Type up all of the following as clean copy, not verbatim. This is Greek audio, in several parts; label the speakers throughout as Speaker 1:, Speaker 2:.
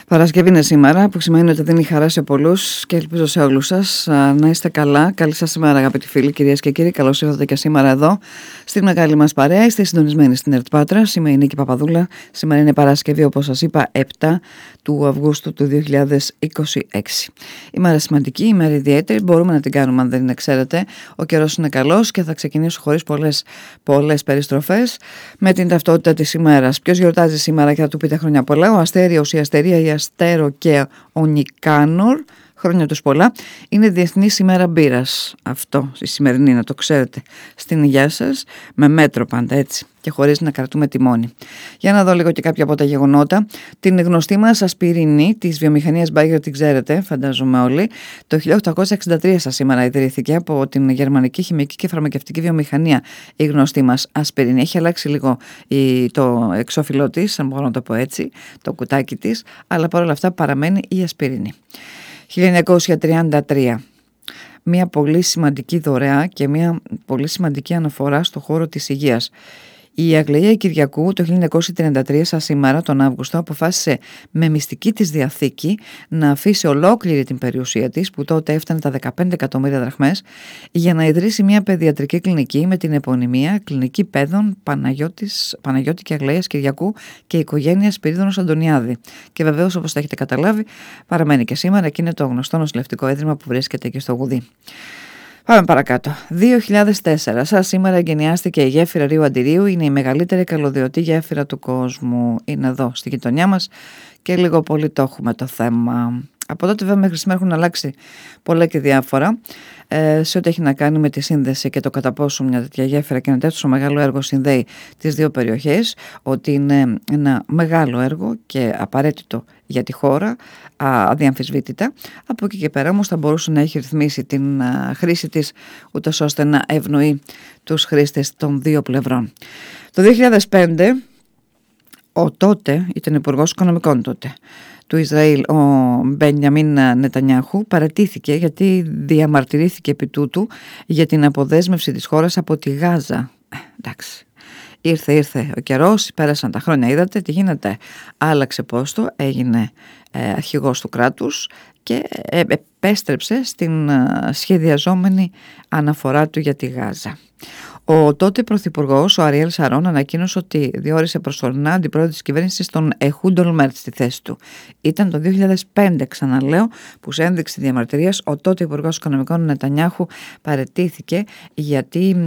Speaker 1: Παρασκευή είναι σήμερα, που σημαίνει ότι δίνει χαρά σε πολλούς και ελπίζω σε όλους σας να είστε καλά. Καλή σας σήμερα, αγαπητοί φίλοι, κυρίες και κύριοι. Καλώς ήρθατε και σήμερα εδώ στην μεγάλη μας παρέα. Είστε συντονισμένοι στην ΕΡΤ Πάτρας. Είμαι η Νίκη Παπαδούλα. Σήμερα είναι Παρασκευή, όπως σας είπα, 7 του Αυγούστου του 2026. Ημέρα σημαντική, ημέρα ιδιαίτερη. Μπορούμε να την κάνουμε αν δεν είναι, ξέρετε. Ο καιρός είναι καλός και θα ξεκινήσω χωρίς πολλές περιστροφές με την ταυτότητα της ημέρας. Ποιος γιορτάζει σήμερα και θα του πείτε χρόνια πολλά? Ο Αστέριος, η Αστερία, η Αστέρο και ο Νικάνορ. Χρόνια τους πολλά. Είναι Διεθνής ημέρα μπύρας. Αυτό, η σημερινή, να το ξέρετε. Στην υγεία σας, με μέτρο πάντα, έτσι, και χωρίς να κρατούμε τιμόνι. Για να δω λίγο και κάποια από τα γεγονότα. Την γνωστή μας ασπιρίνη της βιομηχανίας Bayer την ξέρετε, φαντάζομαι όλοι. Το 1863 σας σήμερα ιδρύθηκε από την γερμανική χημική και φαρμακευτική βιομηχανία η γνωστή μας ασπιρίνη. Έχει αλλάξει λίγο το εξώφυλλό της, αν μπορώ να το πω έτσι, το κουτάκι της, αλλά παρόλα αυτά παραμένει η ασπιρίνη. 1933. Μια πολύ σημαντική δωρεά και μια πολύ σημαντική αναφορά στο χώρο της υγείας. Η Αγγλία Κυριακού το 1933 σαν σήμερα τον Αύγουστο αποφάσισε με μυστική της διαθήκη να αφήσει ολόκληρη την περιουσία της, που τότε έφτανε τα 15 εκατομμύρια δραχμές, για να ιδρύσει μια παιδιατρική κλινική με την επωνυμία Κλινική Παιδών Παναγιώτη και Αγγλίας Κυριακού και οικογένεια Σπυρίδωνος Αντωνιάδη. Και βεβαίως, όπως τα έχετε καταλάβει, παραμένει και σήμερα και είναι το γνωστό νοσηλευτικό ίδρυμα που βρίσκεται εκεί στο Γουδί. Πάμε παρακάτω. 2004. Σαν σήμερα εγκαινιάστηκε η γέφυρα Ρίου Αντιρίου. Είναι η μεγαλύτερη καλωδιωτή γέφυρα του κόσμου. Είναι εδώ στη γειτονιά μας και λίγο πολύ το έχουμε το θέμα. Από τότε βέβαια μέχρι σήμερα έχουν αλλάξει πολλά και διάφορα σε ό,τι έχει να κάνει με τη σύνδεση και το κατά πόσο μια τέτοια γέφυρα και ένα τέτοιο μεγάλο έργο συνδέει τις δύο περιοχές, ότι είναι ένα μεγάλο έργο και απαραίτητο για τη χώρα, αδιαμφισβήτητα. Από εκεί και πέρα όμως θα μπορούσε να έχει ρυθμίσει την χρήση της ούτως ώστε να ευνοεί τους χρήστες των δύο πλευρών. Το 2005 ο τότε ήταν υπουργός οικονομικών τότε του Ισραήλ, ο Μπενιαμίν Νετανιάχου, παραιτήθηκε γιατί διαμαρτυρήθηκε επί τούτου για την αποδέσμευση της χώρας από τη Γάζα. Εντάξει, ήρθε ο καιρός, πέρασαν τα χρόνια, είδατε τι γίνεται. Άλλαξε πόστο, έγινε αρχηγός του κράτους και επέστρεψε στην σχεδιαζόμενη αναφορά του για τη Γάζα. Ο τότε πρωθυπουργός, ο Αριέλ Σαρών, ανακοίνωσε ότι διόρισε προσωρινά αντιπρόεδρο της κυβέρνησης τον Ehud Olmert στη θέση του. Ήταν το 2005, ξαναλέω, που σε ένδειξη διαμαρτυρίας ο τότε υπουργός οικονομικών Νετανιάχου παραιτήθηκε για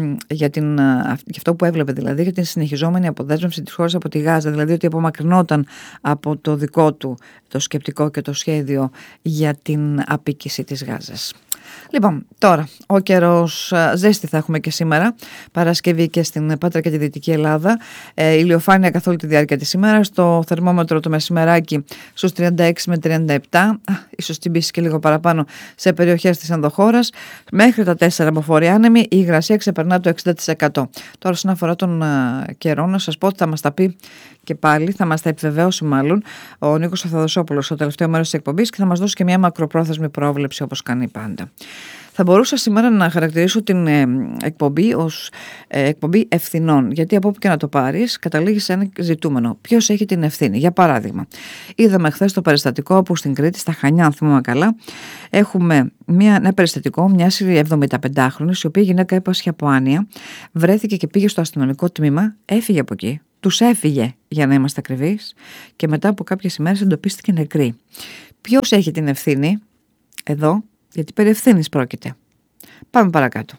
Speaker 1: αυτό που έβλεπε, δηλαδή για την συνεχιζόμενη αποδέσμευση της χώρας από τη Γάζα, δηλαδή ότι απομακρυνόταν από το δικό του το σκεπτικό και το σχέδιο για την απίκηση της Γάζας. Λοιπόν, τώρα, ο καιρός, ζέστη θα έχουμε και σήμερα, Παρασκευή και στην Πάτρα και τη Δυτική Ελλάδα. Ηλιοφάνεια καθ' όλη τη διάρκεια της ημέρας, το θερμόμετρο το μεσημεράκι στους 36 με 37, ίσως τσιμπήσει και λίγο παραπάνω σε περιοχές της ενδοχώρας. Μέχρι τα 4 αποφορεί άνεμη, η υγρασία ξεπερνά το 60%. Τώρα, όσον αφορά τον καιρό, να σας πω ότι θα μας τα πει και πάλι, θα μας τα επιβεβαίωσει μάλλον ο Νίκος Αθανασόπουλος στο τελευταίο μέρος της εκπομπής και θα μας δώσει και μια μακροπρόθεσμη πρόβλεψη όπως κάνει πάντα. Θα μπορούσα σήμερα να χαρακτηρίσω την εκπομπή ως εκπομπή ευθυνών, γιατί από όπου και να το πάρεις καταλήγει σε ένα ζητούμενο. Ποιος έχει την ευθύνη? Για παράδειγμα, είδαμε χθες το περιστατικό όπου στην Κρήτη, στα Χανιά, αν θυμάμαι καλά, έχουμε ένα περιστατικό μιας 75χρονης, η οποία γυναίκα έπασχε από άνοια, βρέθηκε και πήγε στο αστυνομικό τμήμα, έφυγε από εκεί. Τους έφυγε, για να είμαστε ακριβείς, και μετά από κάποιες ημέρες εντοπίστηκε νεκρή. Ποιος έχει την ευθύνη εδώ? Γιατί περί ευθύνης πρόκειται. Πάμε παρακάτω.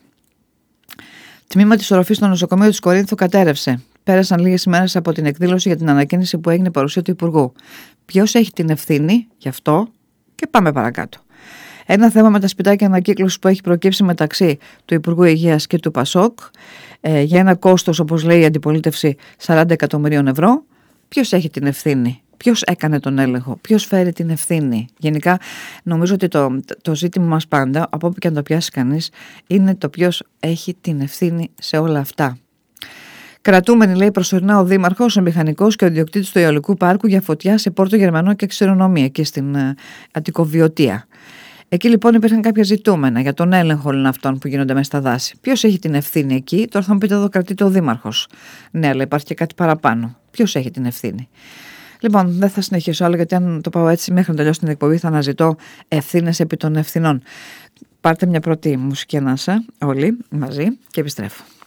Speaker 1: Τμήμα της οροφής στο νοσοκομείο της Κορίνθου κατέρευσε. Πέρασαν λίγες ημέρες από την εκδήλωση για την ανακοίνηση που έγινε παρουσία του Υπουργού. Ποιος έχει την ευθύνη γι' αυτό? Και πάμε παρακάτω. Ένα θέμα με τα σπιτάκια ανακύκλωσης που έχει προκύψει μεταξύ του Υπουργού Υγείας και του Πασόκ για ένα κόστος, όπως λέει η αντιπολίτευση, 40 εκατομμυρίων ευρώ. Ποιος έχει την ευθύνη? Ποιος έκανε τον έλεγχο? Ποιος φέρει την ευθύνη? Γενικά νομίζω ότι το ζήτημα μας πάντα, από όπου και αν το πιάσει κανείς, είναι το ποιος έχει την ευθύνη σε όλα αυτά. Κρατούμενη, λέει, προσωρινά ο Δήμαρχος, ο μηχανικός και ο ιδιοκτήτης του Αιωλικού Πάρκου για φωτιά σε Πόρτο Γερμανό και ξηρονομία εκεί στην Αττικοβιωτία. Εκεί λοιπόν υπήρχαν κάποια ζητούμενα για τον έλεγχο όλων αυτών που γίνονται μέσα στα δάση. Ποιος έχει την ευθύνη εκεί? Τώρα θα μου πείτε εδώ κρατείται ο Δήμαρχος. Ναι, αλλά υπάρχει και κάτι παραπάνω. Ποιος έχει την ευθύνη? Λοιπόν, δεν θα συνεχίσω άλλο, γιατί αν το πάω έτσι μέχρι να τελειώσει την εκπομπή θα αναζητώ ευθύνες επί των ευθυνών. Πάρτε μια πρώτη μουσική ανάσα όλοι μαζί και επιστρέφω.